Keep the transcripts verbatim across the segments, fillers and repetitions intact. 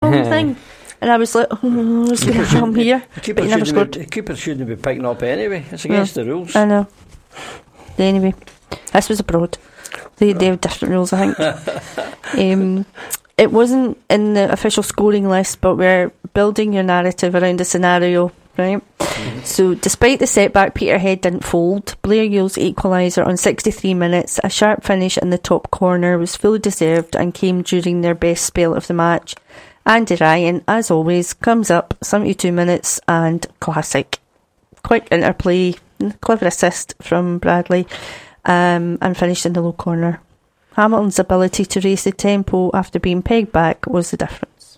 whole thing. And I was like, oh, what's going to come here? The But he never scored. Be, the keeper shouldn't be picking up anyway. It's against no. the rules. I know. Anyway, this was abroad. They, they have different rules, I think. um, it wasn't in the official scoring list, but we're building your narrative around a scenario, right? Mm-hmm. So, despite the setback, Peterhead didn't fold. Blair Yule's equaliser on sixty-three minutes, a sharp finish in the top corner, was fully deserved and came during their best spell of the match. Andy Ryan, as always, comes up, seventy-two minutes, and classic. Quick interplay, clever assist from Bradley, um, and finished in the low corner. Hamilton's ability to raise the tempo after being pegged back was the difference.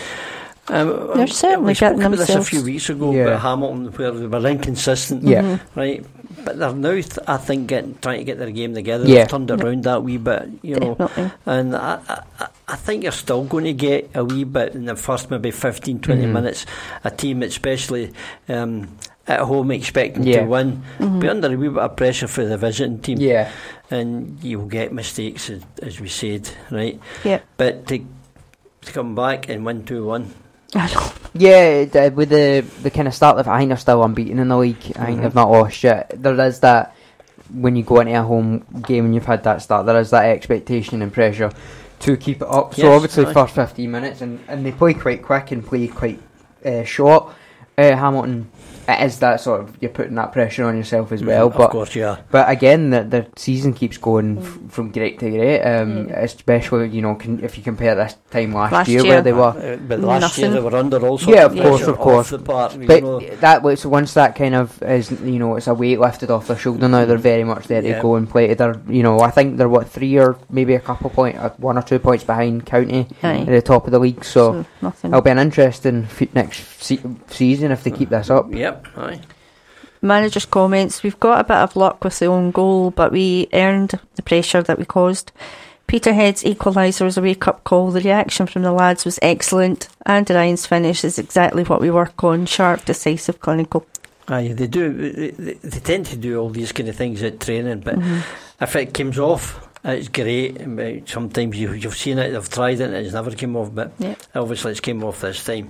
Um, They're certainly we spoke getting about themselves. this a few weeks ago yeah. about Hamilton, where they were inconsistent, yeah. Mm-hmm. right? But they're now, th- I think, getting, trying to get their game together. Yeah. They've turned it around that wee bit, you know. Definitely. And I, I, I think you're still going to get a wee bit in the first maybe fifteen, twenty mm-hmm. minutes. A team, especially um, at home, expecting yeah. to win, Mm-hmm. be under a wee bit of pressure for the visiting team. Yeah. And you'll get mistakes, as, as we said, right? Yeah. But to, to come back and win two one. I know. Yeah, the, with the the kind of start of, I think they're still unbeaten in the league. I think Mm-hmm. they've not lost yet. There is that, when you go into a home game and you've had that start, there is that expectation and pressure to keep it up. So Yes, obviously aye. first fifteen minutes, and, and they play quite quick and play quite uh, short. Uh, Hamilton, it is that sort of, you're putting that pressure on yourself as well. Mm, but of course, yeah. But again, the, the season keeps going f- from great to great, um, Mm. especially, you know, can, if you compare this time last, Last year, year. where they were. Uh, but last Nothing. year they were under also. Yeah, of course, of course. The part, you But know. that was, once that kind of is, you know, it's a weight lifted off their shoulder now, they're very much there Yeah. to go and play. They're, you know, I think they're, what, three or maybe a couple point, uh, one or two points behind County Aye. at the top of the league, so, So, nothing. it'll be an interesting f- next se- season if they keep this up. Yep, aye. Manager's comments: we've got a bit of luck with the own goal, but we earned the pressure that we caused. Peterhead's equaliser was a wake-up call. The reaction from the lads was excellent. Andy Ryan's finish is exactly what we work on: sharp, decisive, clinical. Aye, they do. They, they, they tend to do all these kind of things at training, but Mm-hmm. if it comes off, it's great. But sometimes you, you've seen it, they've tried it, and it's never came off. But Yep. obviously, it's came off this time.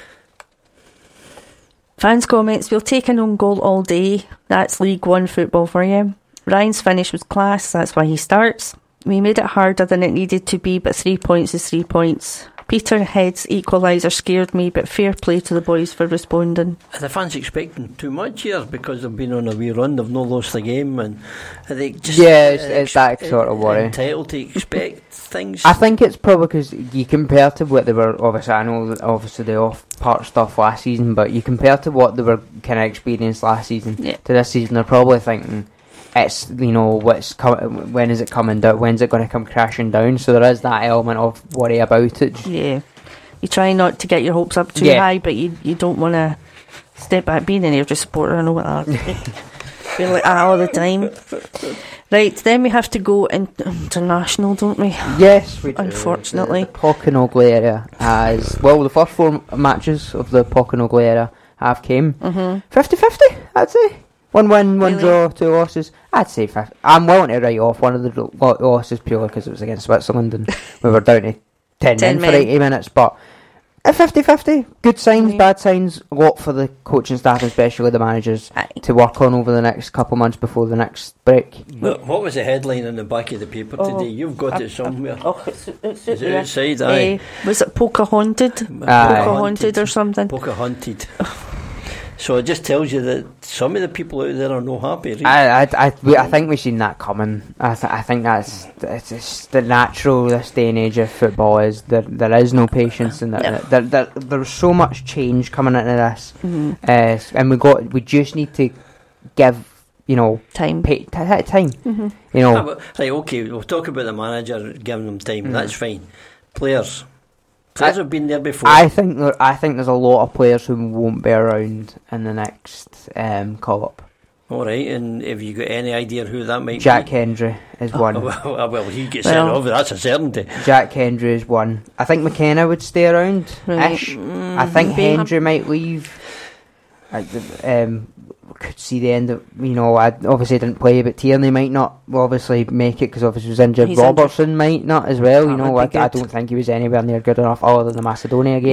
Fans' comments: we'll take an own goal all day. That's League One football for you. Ryan's finish was class. That's why he starts. We made it harder than it needed to be, but three points is three points. Peterhead's equaliser scared me, but fair play to the boys for responding. Are the fans expecting too much here because they've been on a wee run? They've not lost the game, and are they just Yeah, it's- uh, it's that ex- sort of worry. entitled to expect things? I think it's probably because you compare to what they were, obviously I know that obviously the off-part stuff last season, but you compare to what they were kind of experienced last season Yeah. to this season, they're probably thinking, it's, you know, what's com- when is it coming down, when's it going to come crashing down, so there is that element of worry about it. Yeah. You try not to get your hopes up too Yeah. high, but you you don't want to step back. Being an Airdrie supporter, I know what that is. Feel like that all the time. Right, then we have to go in- international, don't we? Yes, we do. Unfortunately. The Poconogle area has, well, the first four matches of the Poconogle area have came Mm-hmm. fifty-fifty, I'd say. One win, one Really? draw, two losses. I'd say fifty. I'm willing to write off one of the dro- lo- losses purely because it was against Switzerland and we were down to ten, Ten men, men. for eighty minutes. But at fifty-fifty, good signs, Mhm. bad signs, a lot for the coaching staff, especially the managers, Aye. to work on over the next couple of months before the next break. Look, what was the headline on the back of the paper Oh, today? You've got I- it somewhere. Oh, it's, it's, Is it yeah. outside? Eh, Aye. was it Pocahontas? Aye. Pocahontas or something? Pocahontas. So it just tells you that some of the people out there are not happy. Right? I, I, I, we, I think we've seen that coming. I, th- I think that's it's, it's the natural this day and age of football is there. There is no patience, and there, Yeah. there, there, there's so much change coming into this, Mhm. uh, and we got we just need to give you know Time. pay, t- t- time. Mhm. You Ah, know, but- right, okay, we'll talk about the manager giving them time. Mm. That's fine. Players. Players I- have been there before. I think there, I think there's a lot of players who won't be around in the next um, call up. All right, and have you got any idea who that might Jack be? Hendry is Oh, one. well, well, he gets Well- sent off, that's a certainty. Jack Hendry is one. I think McKenna would stay around. Right. Ish. Mm, I think maybe. Hendry might leave. I, um, could see the end of, you know, I obviously didn't play, but Tierney might not obviously make it because obviously he was injured. He's Robertson might not as well, you That know. would I, be I good. don't think he was anywhere near good enough other than the Macedonia game.